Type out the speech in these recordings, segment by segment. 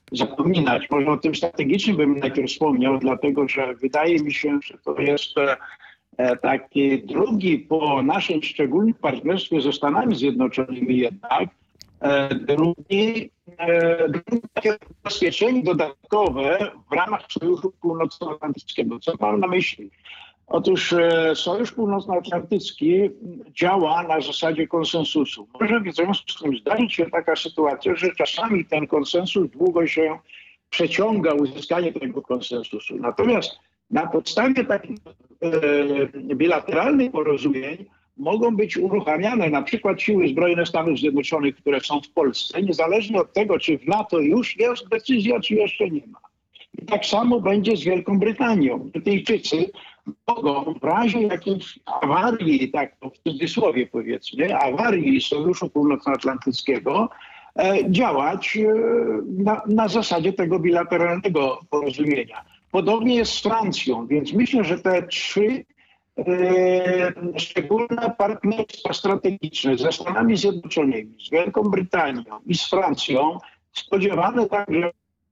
zapominać. Może o tym strategicznym bym najpierw wspomniał, dlatego że wydaje mi się, że to jest taki drugi po naszym szczególnym partnerstwie ze Stanami Zjednoczonymi jednak, drugie takie zabezpieczenie dodatkowe w ramach Sojuszu Północnoatlantyckiego. Co mam na myśli? Otóż Sojusz Północnoatlantycki działa na zasadzie konsensusu. Może w związku z tym zdarzyć się taka sytuacja, że czasami ten konsensus długo się przeciąga, uzyskanie tego konsensusu. Natomiast na podstawie takich bilateralnych porozumień mogą być uruchamiane na przykład siły zbrojne Stanów Zjednoczonych, które są w Polsce, niezależnie od tego, czy w NATO już jest decyzja, czy jeszcze nie ma. I tak samo będzie z Wielką Brytanią. Brytyjczycy mogą w razie jakiejś awarii, tak w cudzysłowie powiedzmy, awarii Sojuszu Północnoatlantyckiego, działać na zasadzie tego bilateralnego porozumienia. Podobnie jest z Francją, więc myślę, że te trzy szczególne partnerstwa strategiczne ze Stanami Zjednoczonymi, z Wielką Brytanią i z Francją spodziewane także.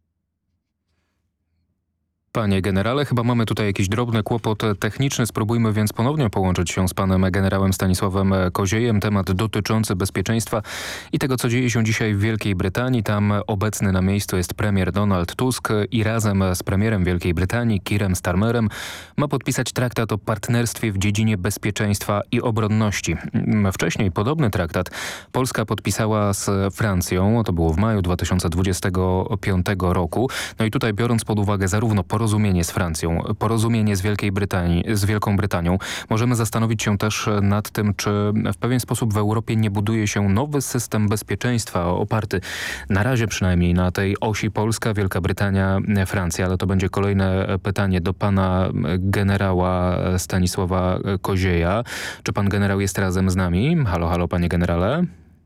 Panie generale, chyba mamy tutaj jakiś drobny kłopot techniczny. Spróbujmy więc ponownie połączyć się z panem generałem Stanisławem Koziejem. Temat dotyczący bezpieczeństwa i tego, co dzieje się dzisiaj w Wielkiej Brytanii. Tam obecny na miejscu jest premier Donald Tusk i razem z premierem Wielkiej Brytanii, Keirem Starmerem, ma podpisać traktat o partnerstwie w dziedzinie bezpieczeństwa i obronności. Wcześniej podobny traktat Polska podpisała z Francją. To było w maju 2025 roku. No i tutaj biorąc pod uwagę zarówno porozumienie z Francją, porozumienie z Wielką Brytanią. Możemy zastanowić się też nad tym, czy w pewien sposób w Europie nie buduje się nowy system bezpieczeństwa oparty na razie przynajmniej na tej osi Polska, Wielka Brytania, Francja. Ale to będzie kolejne pytanie do pana generała Stanisława Kozieja. Czy pan generał jest razem z nami? Halo, halo, panie generale?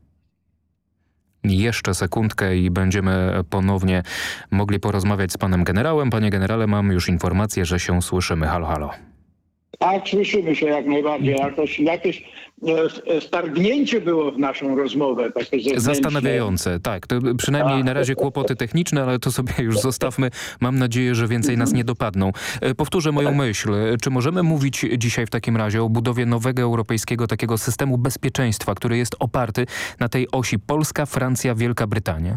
Jeszcze sekundkę i będziemy ponownie mogli porozmawiać z panem generałem. Panie generale, mam już informację, że się słyszymy. Halo, halo. Tak, słyszymy się jak najbardziej. Jakieś wtargnięcie było w naszą rozmowę. Takie zewnętrzne. Zastanawiające, tak. To przynajmniej na razie kłopoty techniczne, ale to sobie już zostawmy. Mam nadzieję, że więcej nas nie dopadną. Powtórzę moją myśl. Czy możemy mówić dzisiaj w takim razie o budowie nowego europejskiego takiego systemu bezpieczeństwa, który jest oparty na tej osi Polska, Francja, Wielka Brytania?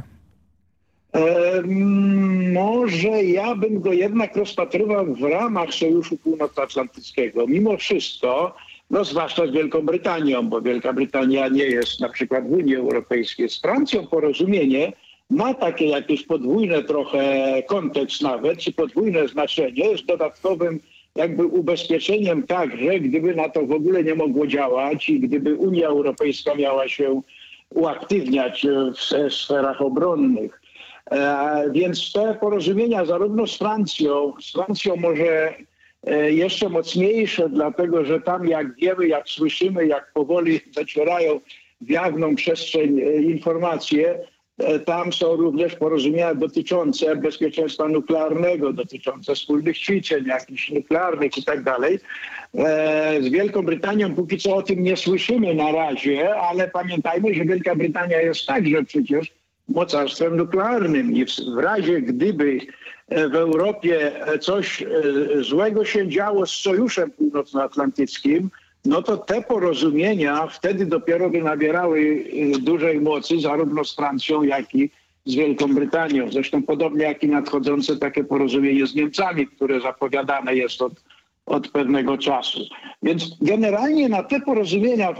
Może ja bym go jednak rozpatrywał w ramach Sojuszu Północnoatlantyckiego. Mimo wszystko, no zwłaszcza z Wielką Brytanią, bo Wielka Brytania nie jest na przykład w Unii Europejskiej. Z Francją porozumienie ma takie jakieś podwójne trochę kontekst nawet, czy podwójne znaczenie, jest dodatkowym jakby ubezpieczeniem także, gdyby na to w ogóle nie mogło działać i gdyby Unia Europejska miała się uaktywniać w sferach obronnych. Więc te porozumienia zarówno z Francją może jeszcze mocniejsze, dlatego że tam jak wiemy, jak słyszymy, jak powoli docierają w jawną przestrzeń informacje, tam są również porozumienia dotyczące bezpieczeństwa nuklearnego, dotyczące wspólnych ćwiczeń jakichś nuklearnych i tak dalej. Z Wielką Brytanią póki co o tym nie słyszymy na razie, ale pamiętajmy, że Wielka Brytania jest także przecież mocarstwem nuklearnym i w razie gdyby w Europie coś złego się działo z Sojuszem Północnoatlantyckim, no to te porozumienia wtedy dopiero by nabierały dużej mocy zarówno z Francją, jak i z Wielką Brytanią. Zresztą podobnie jak i nadchodzące takie porozumienie z Niemcami, które zapowiadane jest od pewnego czasu. Więc generalnie na te porozumienia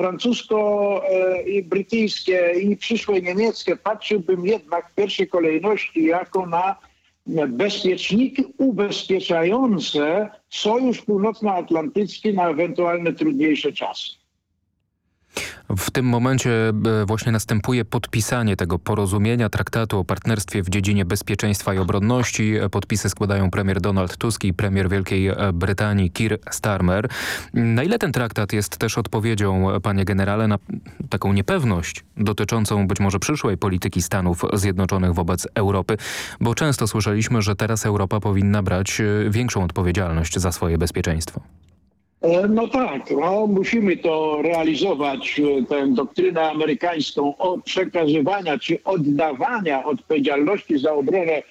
francusko-brytyjskie i przyszłe niemieckie patrzyłbym jednak w pierwszej kolejności jako na bezpieczniki ubezpieczające Sojusz Północnoatlantycki na ewentualne trudniejsze czasy. W tym momencie właśnie następuje podpisanie tego porozumienia, traktatu o partnerstwie w dziedzinie bezpieczeństwa i obronności. Podpisy składają premier Donald Tusk i premier Wielkiej Brytanii Keir Starmer. Na ile ten traktat jest też odpowiedzią, panie generale, na taką niepewność dotyczącą być może przyszłej polityki Stanów Zjednoczonych wobec Europy? Bo często słyszeliśmy, że teraz Europa powinna brać większą odpowiedzialność za swoje bezpieczeństwo. No tak, musimy to realizować, tę doktrynę amerykańską przekazywania czy oddawania odpowiedzialności za obronę